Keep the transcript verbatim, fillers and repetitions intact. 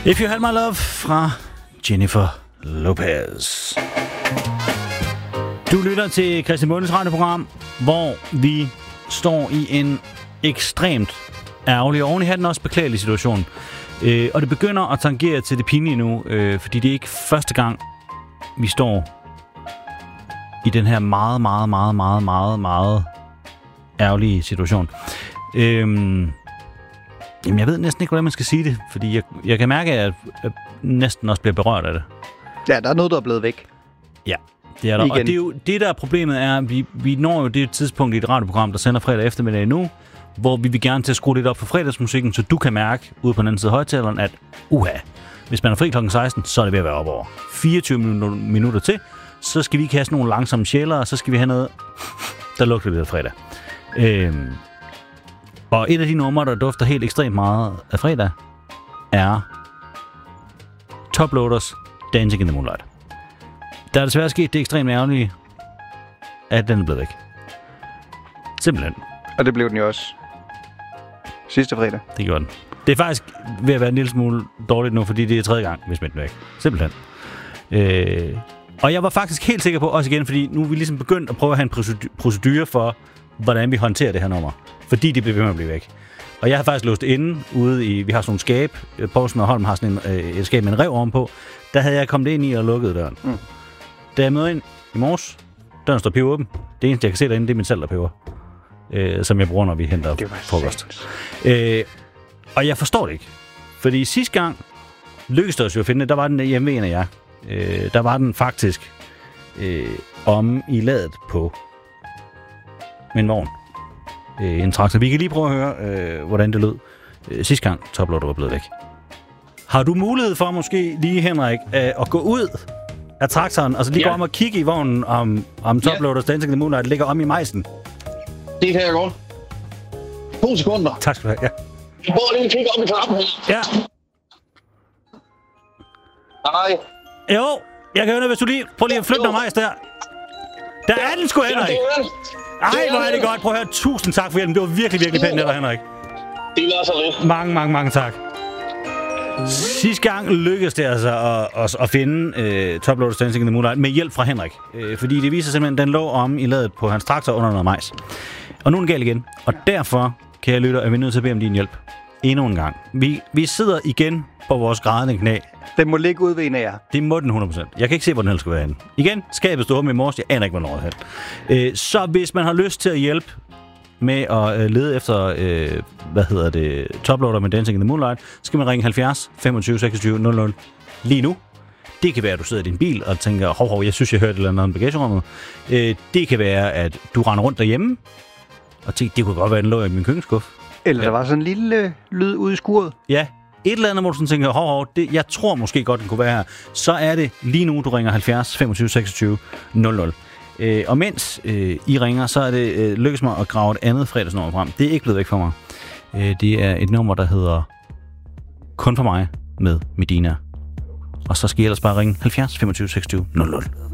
If You Had My Love fra Jennifer Lopez. Du lytter til Christian Bondes radioprogram, hvor vi står i en ekstremt ærgerlig og oven i hatten også beklagelig situation. Øh, og det begynder at tangere til det pinlige nu, øh, fordi det er ikke første gang, vi står i den her meget, meget, meget, meget, meget, meget ærgerlige situation. Øh, jamen, jeg ved næsten ikke, hvordan man skal sige det, fordi jeg, jeg kan mærke, at jeg næsten også bliver berørt af det. Ja, der er noget, der er blevet væk. Ja, det er der. Igen. Og det, er jo, det, der er problemet, er, at vi, vi når jo det tidspunkt i et radioprogram, der sender fredag eftermiddag nu, hvor vi vil gerne til at skrue lidt op for fredagsmusikken, så du kan mærke ude på den anden side af højtaleren, at uha, hvis man er fri klokken seksten, så er det ved at være op over fireogtyve minutter til, så skal vi kaste nogle langsomme sjæler, og så skal vi have noget, der lugter lidt af fredag. Øhm, og et af de numre, der dufter helt ekstremt meget af fredag, er Toploaders Dancing in the Moonlight. Der er desværre sket det ekstremt ærgerlige, at den er blevet væk. Simpelthen. Og det blev den jo også sidste fredag. Det gjorde den. Det er faktisk ved at være en lille smule dårligt nu, fordi det er tredje gang, vi smidt den væk. Simpelthen. Øh, og jeg var faktisk helt sikker på, også igen, fordi nu er vi ligesom begyndt at prøve at have en procedure for, hvordan vi håndterer det her nummer. Fordi det bliver ved med at blive væk. Og jeg har faktisk låst inde ude i, vi har sådan nogle skab, Poulsen og Holm har sådan en, øh, et skab med en rev ovenpå. Der havde jeg kommet ind i og lukket døren. Mm. Da jeg møder ind i morges, døren står piv åben. Det eneste, jeg kan se derinde, det er min salterpeber. Øh, som jeg bruger, når vi henter frokost. Øh, og jeg forstår det ikke. Fordi sidste gang lykkedes det os jo at finde det, der var den hjemme ved en af jer. Øh, der var den faktisk øh, om i ladet på min vogn. Øh, en traktor. Vi kan lige prøve at høre, øh, hvordan det lød øh, sidste gang Toploader var blevet væk. Har du mulighed for måske lige, Henrik, øh, at gå ud af traktoren, og så lige ja. gå om og kigge i vognen, om, om Toploaders ja. Dancing in the Moonlight ligger om i majsen? Det kan jeg godt. To sekunder. Tak skal du have, ja. Jeg prøver lige at kigge op i trappen her. Ja. Hej. Jo, jeg kan høre det, hvis du lige... Prøv lige at flytte noget majs der. Der er den sgu, Henrik. Ej, hvor er det godt. Prøv at høre. Tusind tak for hjælpen. Det var virkelig, virkelig pænt af dig, Henrik. Det var så lidt. Mange, mange, mange tak. Sidste gang lykkedes det altså at, at, at finde uh, Toploaders Dancing in the Moonlight med hjælp fra Henrik. Uh, fordi det viser simpelthen, at den lå om i ladet på hans traktor under noget majs. Og nu er den galt igen. Og derfor, kan jeg lytte, er vi nødt til at bede om din hjælp. Endnu en gang. Vi, vi sidder igen på vores grædende knæ. Den må ligge ude ved en af jer. Det må den hundrede procent. Jeg kan ikke se, hvor den helst skal være henne. Igen, skabet stod med i morges. Jeg aner ikke, hvornår det er. Uh, så hvis man har lyst til at hjælpe med at øh, lede efter, øh, hvad hedder det, Toploader med Dancing in the Moonlight, skal man ringe halvfjerds femogtyve seksogtyve nul nul lige nu. Det kan være, at du sidder i din bil og tænker, hov, hov, jeg synes, jeg hørte et eller andet om bagagerummet. Øh, det kan være, at du render rundt derhjemme og tænker, det kunne godt være, at den lå i min køkkenskuff. Eller ja. Der var sådan en lille øh, lyd ude i skuret. Ja, et eller andet, hvor du sådan tænker, hov, hov, det, jeg tror måske godt, den kunne være her. Så er det lige nu, du ringer halvfjerds femogtyve seksogtyve nul nul. Øh, og mens øh, I ringer, så er det øh, lykkes mig at grave et andet fredagsnummer frem. Det er ikke blevet væk for mig. Øh, det er et nummer, der hedder Kun for mig med Medina. Og så skal I ellers bare ringe halvfjerds femogtyve seksogtyve nul nul.